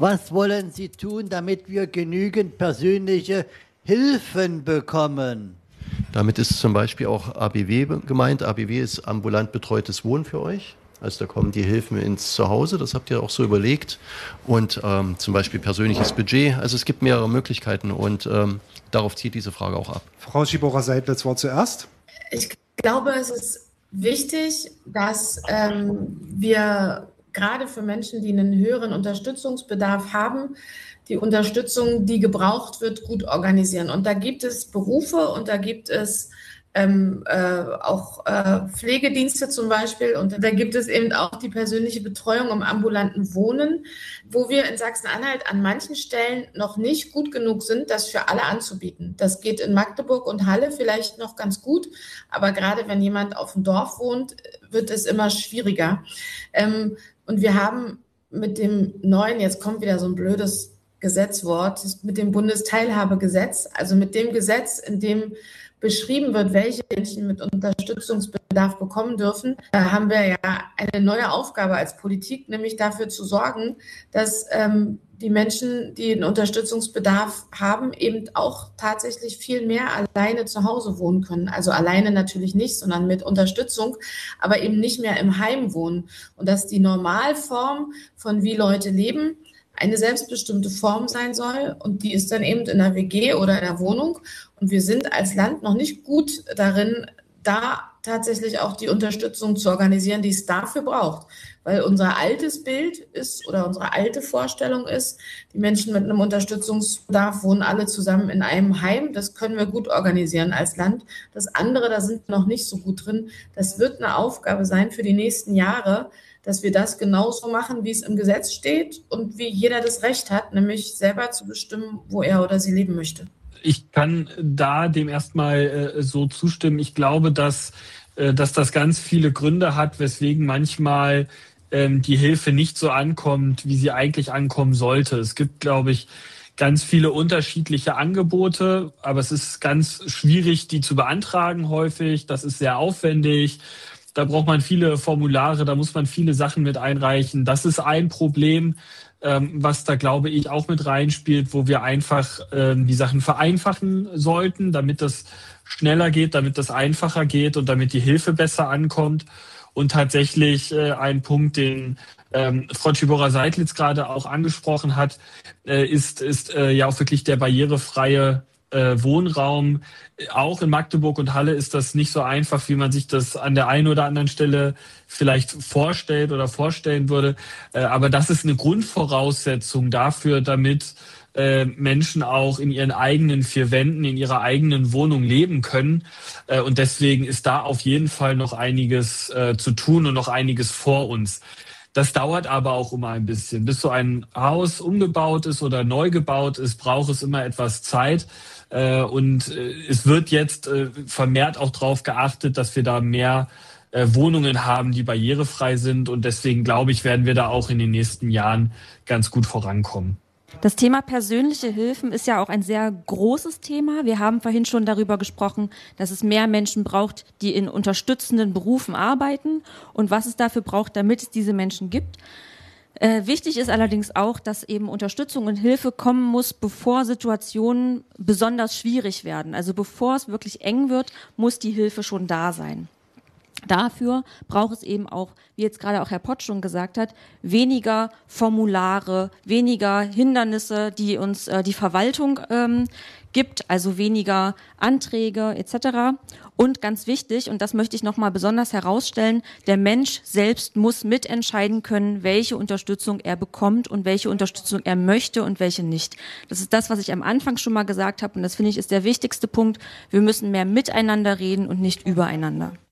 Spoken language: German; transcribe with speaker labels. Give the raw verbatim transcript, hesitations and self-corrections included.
Speaker 1: Was wollen Sie tun, damit wir genügend persönliche Hilfen bekommen?
Speaker 2: Damit ist zum Beispiel auch A B W gemeint. A B W ist ambulant betreutes Wohnen für euch. Also da kommen die Hilfen ins Zuhause, das habt ihr auch so überlegt. Und ähm, zum Beispiel persönliches Budget. Also es gibt mehrere Möglichkeiten und ähm, darauf zielt diese Frage auch ab.
Speaker 3: Frau Schiborer-Seidlitz war zuerst.
Speaker 4: Ich glaube, es ist wichtig, dass ähm, wir gerade für Menschen, die einen höheren Unterstützungsbedarf haben, die Unterstützung, die gebraucht wird, gut organisieren. Und da gibt es Berufe und da gibt es ähm, äh, auch äh, Pflegedienste zum Beispiel. Und da gibt es eben auch die persönliche Betreuung im ambulanten Wohnen, wo wir in Sachsen-Anhalt an manchen Stellen noch nicht gut genug sind, das für alle anzubieten. Das geht in Magdeburg und Halle vielleicht noch ganz gut, aber gerade wenn jemand auf dem Dorf wohnt, wird es immer schwieriger. Ähm, und wir haben mit dem neuen, jetzt kommt wieder so ein blödes Gesetzwort, mit dem Bundesteilhabegesetz, also mit dem Gesetz, in dem beschrieben wird, welche Menschen mit Unterstützungsbedarf bekommen dürfen, da haben wir ja eine neue Aufgabe als Politik, nämlich dafür zu sorgen, dass ähm, die Menschen, die einen Unterstützungsbedarf haben, eben auch tatsächlich viel mehr alleine zu Hause wohnen können. Also alleine natürlich nicht, sondern mit Unterstützung, aber eben nicht mehr im Heim wohnen. Und dass die Normalform von wie Leute leben, eine selbstbestimmte Form sein soll und die ist dann eben in der W G oder in der Wohnung. Und wir sind als Land noch nicht gut darin, da tatsächlich auch die Unterstützung zu organisieren, die es dafür braucht. Weil unser altes Bild ist oder unsere alte Vorstellung ist, die Menschen mit einem Unterstützungsbedarf wohnen alle zusammen in einem Heim. Das können wir gut organisieren als Land. Das andere, da sind wir noch nicht so gut drin. Das wird eine Aufgabe sein für die nächsten Jahre, dass wir das genauso machen, wie es im Gesetz steht und wie jeder das Recht hat, nämlich selber zu bestimmen, wo er oder sie leben möchte.
Speaker 5: Ich kann da dem erstmal äh, so zustimmen. Ich glaube, dass, äh, dass das ganz viele Gründe hat, weswegen manchmal ähm, die Hilfe nicht so ankommt, wie sie eigentlich ankommen sollte. Es gibt, glaube ich, ganz viele unterschiedliche Angebote, aber es ist ganz schwierig, die zu beantragen häufig. Das ist sehr aufwendig. Da braucht man viele Formulare, da muss man viele Sachen mit einreichen. Das ist ein Problem, ähm, was da, glaube ich, auch mit reinspielt, wo wir einfach ähm, die Sachen vereinfachen sollten, damit das schneller geht, damit das einfacher geht und damit die Hilfe besser ankommt. Und tatsächlich äh, ein Punkt, den ähm, Frau Schiborer-Seidlitz gerade auch angesprochen hat, äh, ist, ist äh, ja auch wirklich der barrierefreie Äh, Wohnraum. Auch in Magdeburg und Halle ist das nicht so einfach, wie man sich das an der einen oder anderen Stelle vielleicht vorstellt oder vorstellen würde. Äh, aber das ist eine Grundvoraussetzung dafür, damit äh, Menschen auch in ihren eigenen vier Wänden, in ihrer eigenen Wohnung leben können. Äh, und deswegen ist da auf jeden Fall noch einiges äh, zu tun und noch einiges vor uns. Das dauert aber auch immer ein bisschen. Bis so ein Haus umgebaut ist oder neu gebaut ist, braucht es immer etwas Zeit. Und es wird jetzt vermehrt auch darauf geachtet, dass wir da mehr Wohnungen haben, die barrierefrei sind. Und deswegen, glaube ich, werden wir da auch in den nächsten Jahren ganz gut vorankommen.
Speaker 6: Das Thema persönliche Hilfen ist ja auch ein sehr großes Thema. Wir haben vorhin schon darüber gesprochen, dass es mehr Menschen braucht, die in unterstützenden Berufen arbeiten und was es dafür braucht, damit es diese Menschen gibt. Äh, wichtig ist allerdings auch, dass eben Unterstützung und Hilfe kommen muss, bevor Situationen besonders schwierig werden. Also bevor es wirklich eng wird, muss die Hilfe schon da sein. Dafür braucht es eben auch, wie jetzt gerade auch Herr Pott schon gesagt hat, weniger Formulare, weniger Hindernisse, die uns äh, die Verwaltung ähm, gibt, also weniger Anträge et cetera. Und ganz wichtig, und das möchte ich nochmal besonders herausstellen, der Mensch selbst muss mitentscheiden können, welche Unterstützung er bekommt und welche Unterstützung er möchte und welche nicht. Das ist das, was ich am Anfang schon mal gesagt habe und das finde ich ist der wichtigste Punkt. Wir müssen mehr miteinander reden und nicht übereinander.